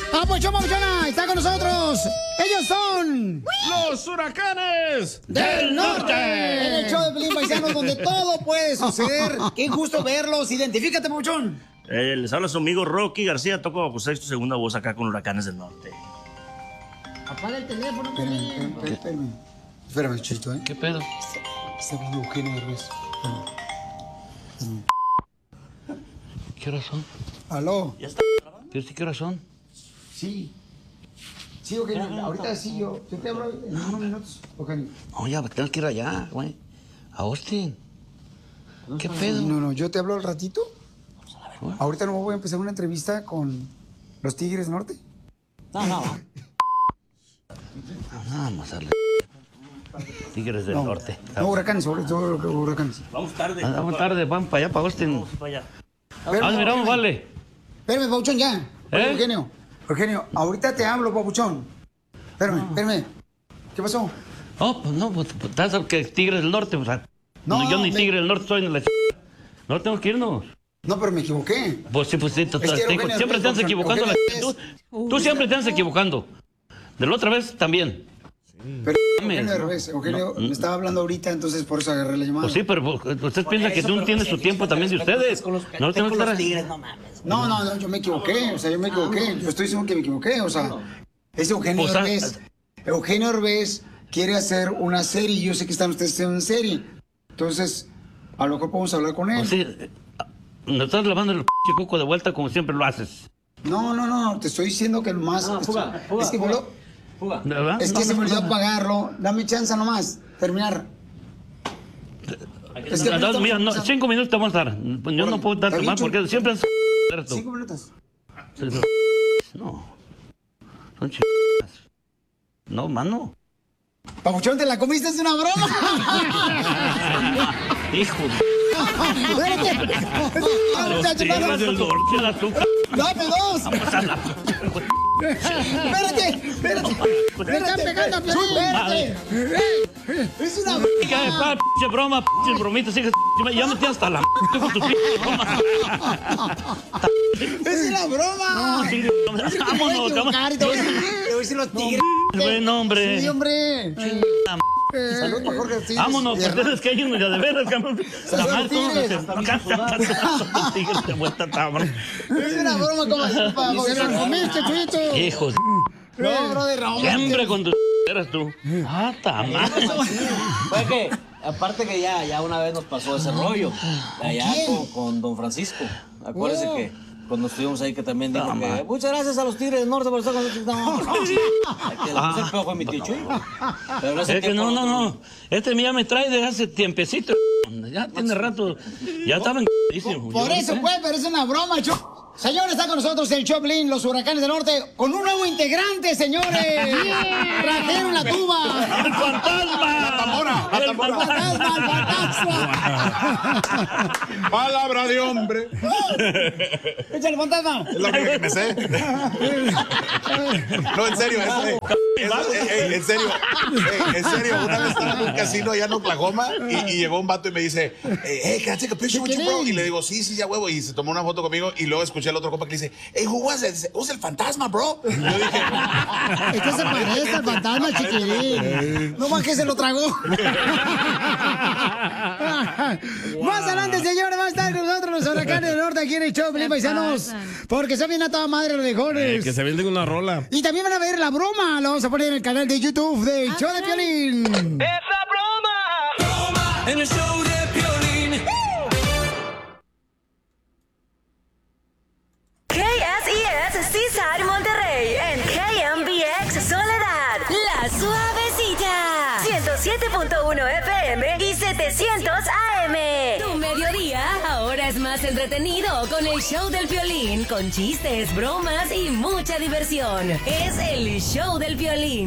Papuchona, está con nosotros. Ellos son los Huracanes del Norte. En el show de Pelín, paisanos, donde todo puede suceder. Qué gusto verlos. Identifícate, Papuchón. Les habla su amigo Rocky García. Toco bajo sexto, segunda voz acá con Huracanes del Norte. Apaga el teléfono. Espérame, Chito, ¿eh? ¿Qué pedo? Está hablando Eugenio Derbez. ¿Qué horas son? ¿Aló? ¿Ya está grabando? ¿Qué horas son? Sí. Sí, Eugenio. Ahorita sí, yo te hablo en unos minutos, Eugenio. No, ya tengo que ir allá, güey. A Austin. ¿Qué pedo? No, yo te hablo al ratito. Ahorita no voy a empezar una entrevista con los Tigres Norte. No. Vamos a darle. Tigres del Norte. No, Huracanes, sobre todo Huracanes. Vamos tarde. Vamos tarde, vamos para allá, para Austin. Vamos para allá. Miramos, vale. Espérame, Papuchón, ya. Eugenio, ahorita te hablo, Papuchón. Espérame. ¿Qué pasó? Pues estás que Tigres del Norte, o sea. No, yo ni Tigre del Norte soy ni la No tengo que irnos. No, pero me equivoqué. Pues sí, Eugenio, siempre te andas equivocando. Tú siempre te andas equivocando. De la otra vez también. Pero Eugenio me estaba hablando ahorita, entonces por eso agarré la llamada. Pues sí, pero usted piensa que tú tienes su tiempo también de ustedes. No tengo que estar. No, yo me equivoqué. O sea, yo estoy seguro que me equivoqué. O sea, es Eugenio Derbez. Eugenio Derbez quiere hacer una serie y yo sé que están ustedes haciendo una serie. Entonces, a lo mejor podemos hablar con él. Pues sí, nos estás lavando el coco de vuelta como siempre lo haces. No, te estoy diciendo que lo más... Fuga. Es que se me olvidó pagarlo. Dame chance nomás, terminar. Mira, 5 minutos te vamos a dar. Yo no puedo darte más porque siempre... 5 minutos. No. Son chingadas. No, mano. Papuchón, ¿te la comiste? Es una broma. Hijo de... ¡Dame dos! ¡Espérate! ¡Me están pegando a Piolín! ¡Espérate! ¡Es una broma! ¡Pinche bromita! Ya me tienes hasta la... ¡Es una broma! ¡Vámonos! Te voy a decir los tigres. Bueno, hombre. Sí, hombre. Salud para Jorge Tigres. Vámonos, porque ustedes que hay uno ya de veras, cabrón. Salud, Tigres. Es una broma como... ¡Se la comiste, Chuito! Hijo de... No, brother, Raúl. Siempre con tus... eras tú. Tamás. Fue que, aparte que ya una vez nos pasó ese rollo. Allá con don Francisco. Acuérdese que cuando estuvimos ahí que también dijo que muchas gracias a los Tigres del Norte por estar con nosotros. Que le puse el peor fue mi tío Chuy. Pero es que no. Este ya me trae de hace tiempecito. Ya tiene rato. Ya estaba en... Por eso fue, pero es una broma, Señores, está con nosotros el Choplin, los Huracanes del Norte, con un nuevo integrante, señores. Trajeron la tuba. ¡El fantasma! ¡La tambora! ¡El fantasma! Palabra de hombre. ¡Échale, fantasma! Es la única que me sé. No, en serio, en serio, una vez estaba en un casino allá en Oklahoma y llegó un vato y me dice, hey, can I take a picture with you, bro? Y le digo, sí, ya huevo, y se tomó una foto conmigo y luego escuché al otro compa que le dice, hey, who was it? Dice, el fantasma, bro. Y yo dije, es que se parece al fantasma, chiquilín. No más que se lo tragó. Más adelante, señores, va a estar con nosotros los Huracanes del Norte aquí en el show, paisanos. Porque se viene a toda madre los mejores. que se venden una rola. Y también van a ver la broma. Lo vamos a poner en el canal de YouTube de Show de Piolín. ¡Es la broma! En el show de Piolín. KSES Seaside Monterrey en KMBX Soledad, La Suavecita, 107.1 FM y 700 AM. Tu mediodía ahora es más entretenido con el show del Piolín, con chistes, bromas y mucha diversión. Es el show del Piolín.